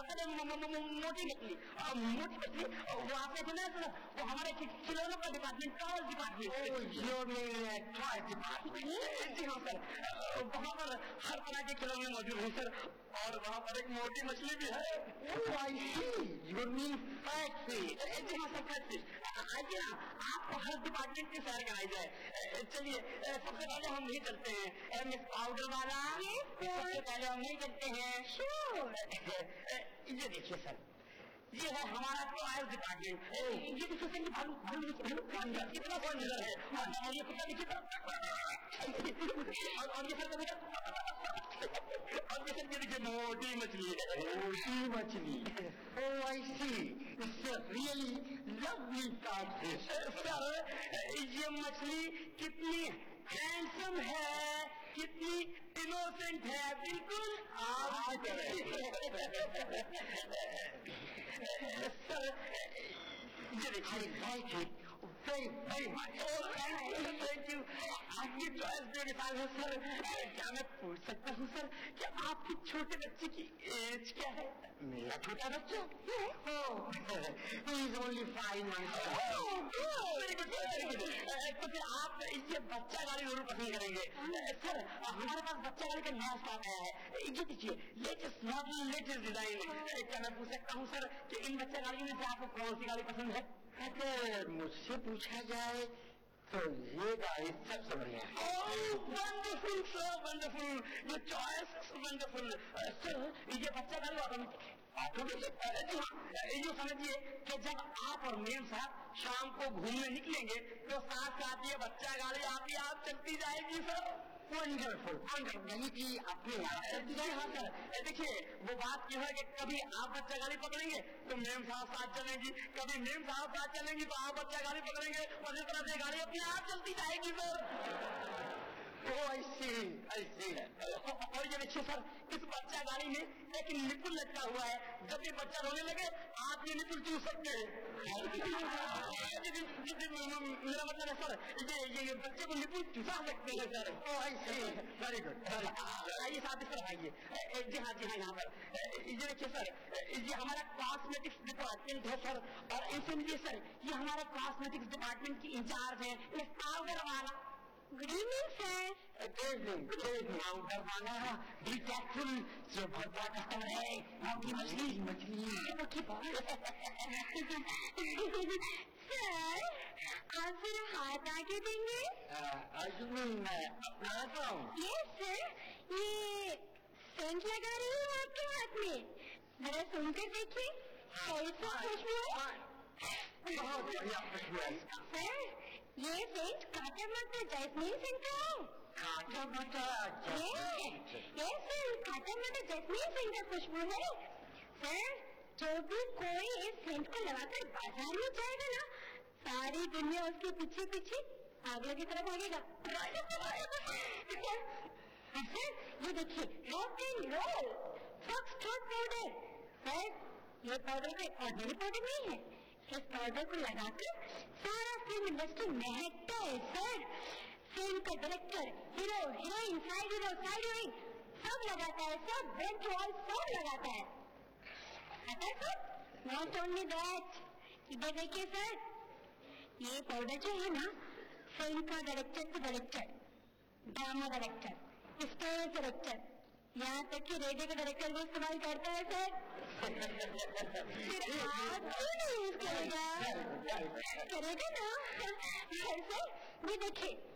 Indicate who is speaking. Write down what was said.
Speaker 1: मोटी मछली वो आपने सुना है? वो हमारे खिलौनों का डिपार्टमेंट, टॉय डिपार्टमेंट। जी हाँ सर, वहाँ पर हर तरह के खिलौने मौजूद हैं सर, और वहाँ पर एक मोटी मछली भी है। जी हाँ सर, आइए ना, आपको हर डिपार्टमेंट की सैर कराई जाए। चलिए सबसे पहले हम नहीं चलते हैं मिस पाउडर वाला, सबसे पहले हम नहीं चलते हैं। ये देखिए सर, ये है हमारा टॉयज डिपार्टमेंट। ये देखिए सर, भालू कितना सुंदर है, और ये कुत्ता देखिए, और ये सर देखिए मोटी मछली। Oh, I see. It's a really lovely catfish. Sir, ये मछली कितनी हैंडसम है, कितनी इनोसेंट है, बिल्कुल आप सर, ये देखिए very much. Thank you. आपकी चॉइस बेमिसाल है सर। क्या मैं पूछ सकता हूँ सर कि आपकी छोटे बच्चे की एज क्या है? मेरा छोटा बच्चा is only 5 months. तो फिर आप ये बच्चा गाड़ी जरूर पसंद करेंगे सर। हमारे पास बच्चा गाड़ी का नया स्टॉक आया है। ये देखिए, लेटेस्ट मॉडल, लेटेस्ट डिजाइन। क्या मैं पूछ सकता हूँ सर कि इन बच्चा गाड़ी में से आपको कौन सी गाड़ी पसंद है? अगर मुझसे पूछा जाए तो ये गाड़ी सबसे बढ़िया है। वंडरफुल सर, वंडरफुल, ये चॉइस वंडरफुल सर। ये बच्चा गाड़ी ऑटोमेटिक है। ये समझिए कि जब आप और मेम साहब शाम को घूमने निकलेंगे तो साथ साथ ये बच्चा गाड़ी आपकी आप चलती जाएगी सर। वंडरफुल यानी कि अपने आप चलती जाए। हाँ सर, देखिए वो बात क्यों है कि कभी आप बच्चा गाड़ी पकड़ेंगे तो मेम साहब साथ चलेंगी, कभी मेम साहब साथ चलेंगी तो आप बच्चा गाड़ी पकड़ेंगे, और इस तरह से गाड़ी अपने आप चलती जाएगी सर। ऐसे और ये देखिए सर, इस बच्चा गाड़ी में एक निपुल लटका हुआ है। जब ये बच्चा रोने लगे आप ये निपुल चूस सकते हैं। मेरा मतलब है सर, ये बच्चे को निपुल चुसा सकते हैं सर। Very good. आइए साहब, इस तरफ आइए। जी हाँ, यहाँ पर ये देखिए सर, ये हमारा कॉस्मेटिक्स डिपार्टमेंट है सर, और इनसे मिलिए सर, ये हमारा कॉस्मेटिक्स डिपार्टमेंट की इंचार्ज है मिस पाउडर वाला। Good evening sir. Good evening. Powder वाला, बी केयरफुल, जो बहुत बड़ा कस्टमर है। मोटी मछली सर, आप सिर्फ हाथ आके देंगे? यस सर, ये सेंट लगा रही हूँ आपके हाथ में, जरा सुनकर देखिए कैसा खुशबू है। बहुत बढ़िया खुशबू है सर। ये सेंट काटा माता जैस्मीन सेंट का है। काटा माता जैस्मीन सेंट का खुशबू है सर। जो भी कोई इस सेंट को लगाकर बाजार में जाएगा ना, सारी दुनिया उसके पीछे पीछे आगे की तरफ भागेगा। सर ये देखिए, rock and role foxtrot powder sir. ये पाउडर कोई ऑर्डिनरी पाउडर नहीं है। इस पाउडर को लगाकर सारा फिल्म इंडस्ट्री महकता है सर। फिल्म का director, hero, heroine, side hero, side heroine सब लगाता है सर। ब्रेक वॉल सब लगाता है सर। नॉट ओनली दैट, इधर देखिए सर, ये पाउडर जो है ना, फिल्म का director to director, drama director, stage director, यहाँ तक कि रेडियो का डायरेक्टर भी इस्तेमाल करता है सर। फिर आप क्यों नहीं यूज करेगा ना सर। ये देखिए,